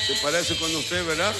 ¿Se parece con usted, verdad?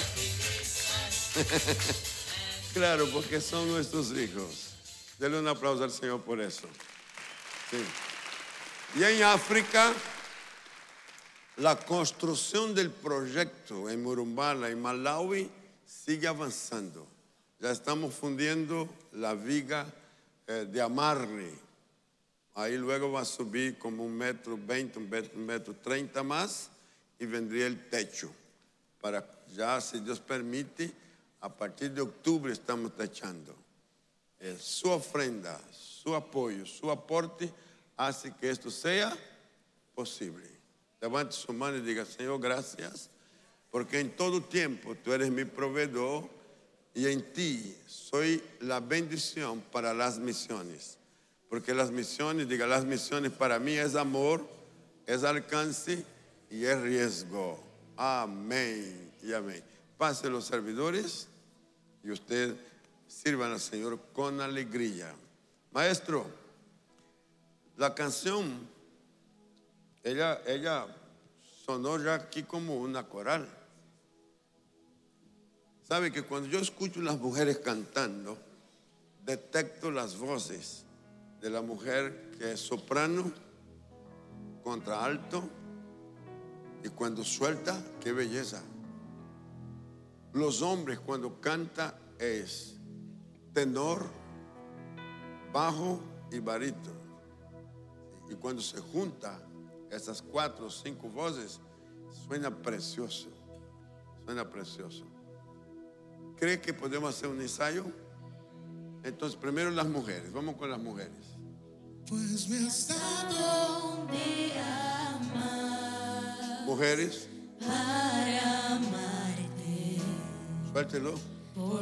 Claro, porque son nuestros hijos. Denle un aplauso al Señor por eso. Sí. Y en África, la construcción del proyecto en Murumbala y Malawi sigue avanzando. Ya estamos fundiendo la viga de amarre. Ahí luego va a subir como 1,20 m, 1,30 m más y vendría el techo. Para ya, si Dios permite, a partir de octubre estamos techando. Su ofrenda, su apoyo, su aporte hace que esto sea posible. Levante su mano y diga: Señor, gracias, porque en todo tiempo tú eres mi proveedor y en ti soy la bendición para las misiones. Porque las misiones, diga, las misiones para mí es amor, es alcance y es riesgo. Amén y amén. Pase los servidores y usted sirvan al Señor con alegría. Maestro, la canción, ella sonó ya aquí como una coral. ¿Sabe que cuando yo escucho las mujeres cantando, detecto las voces de la mujer que es soprano contra alto, y cuando suelta, qué belleza. Los hombres cuando canta es tenor, bajo y barítono. Y cuando se junta esas 4 o 5 voces, suena precioso. Suena precioso. ¿Cree que podemos hacer un ensayo? Entonces, primero las mujeres. Vamos con las mujeres. Pues me has dado de amar. Mujeres, Para amarte. suéltelo. Por